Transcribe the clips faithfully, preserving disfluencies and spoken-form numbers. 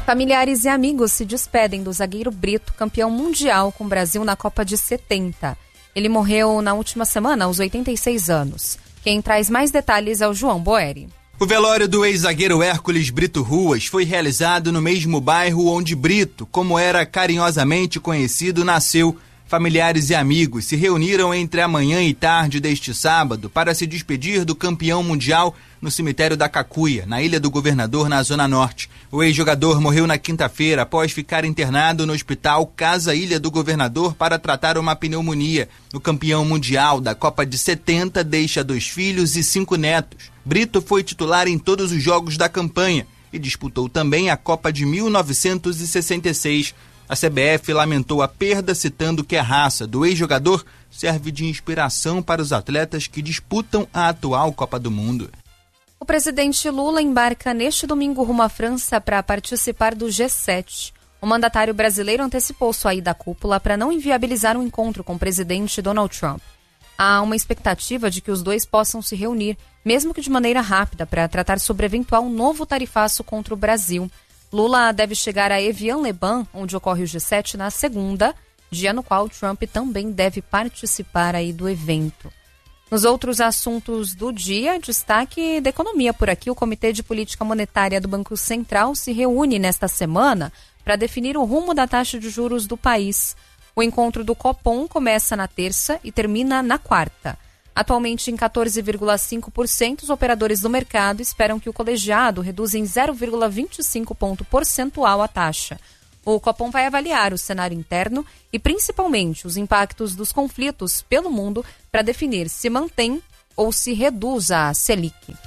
Familiares e amigos se despedem do zagueiro Brito, campeão mundial com o Brasil na Copa de setenta. Ele morreu na última semana, aos oitenta e seis anos. Quem traz mais detalhes é o João Boeri. O velório do ex-zagueiro Hércules Brito Ruas foi realizado no mesmo bairro onde Brito, como era carinhosamente conhecido, nasceu. Familiares e amigos se reuniram entre a manhã e tarde deste sábado para se despedir do campeão mundial no cemitério da Cacuia, na Ilha do Governador, na Zona Norte. O ex-jogador morreu na quinta-feira após ficar internado no hospital Casa Ilha do Governador para tratar uma pneumonia. O campeão mundial da Copa de setenta deixa dois filhos e cinco netos. Brito foi titular em todos os jogos da campanha e disputou também a Copa de mil novecentos e sessenta e seis. A C B F lamentou a perda, citando que a raça do ex-jogador serve de inspiração para os atletas que disputam a atual Copa do Mundo. O presidente Lula embarca neste domingo rumo à França para participar do G sete. O mandatário brasileiro antecipou sua ida à cúpula para não inviabilizar um encontro com o presidente Donald Trump. Há uma expectativa de que os dois possam se reunir, mesmo que de maneira rápida, para tratar sobre eventual novo tarifaço contra o Brasil. Lula deve chegar a Evian-le-Bain, onde ocorre o G sete, na segunda, dia no qual Trump também deve participar aí do evento. Nos outros assuntos do dia, destaque da economia por aqui. O Comitê de Política Monetária do Banco Central se reúne nesta semana para definir o rumo da taxa de juros do país. O encontro do Copom começa na terça e termina na quarta. Atualmente em quatorze vírgula cinco por cento, os operadores do mercado esperam que o colegiado reduza em zero vírgula vinte e cinco ponto percentual a taxa. O Copom vai avaliar o cenário interno e principalmente os impactos dos conflitos pelo mundo para definir se mantém ou se reduz a Selic.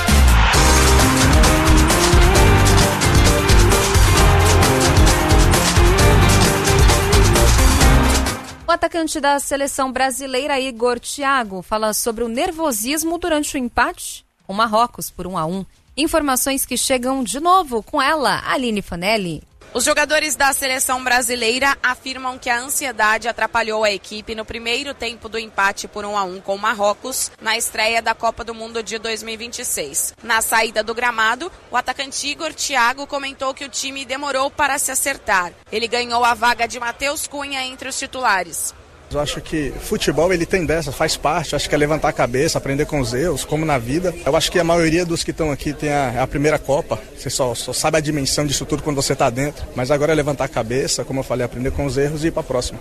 O atacante da seleção brasileira, Igor Thiago, fala sobre o nervosismo durante o empate com Marrocos por um a um. Informações que chegam de novo com ela, Aline Fanelli. Os jogadores da seleção brasileira afirmam que a ansiedade atrapalhou a equipe no primeiro tempo do empate por um a um com Marrocos na estreia da Copa do Mundo de dois mil e vinte e seis. Na saída do gramado, o atacante Igor Thiago comentou que o time demorou para se acertar. Ele ganhou a vaga de Matheus Cunha entre os titulares. Eu acho que futebol ele tem dessa, faz parte, acho que é levantar a cabeça, aprender com os erros, como na vida. Eu acho que a maioria dos que estão aqui tem a, a primeira Copa, você só, só sabe a dimensão disso tudo quando você está dentro, mas agora é levantar a cabeça, como eu falei, aprender com os erros e ir para a próxima.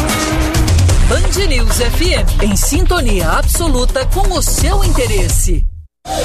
Band News F M, em sintonia absoluta com o seu interesse.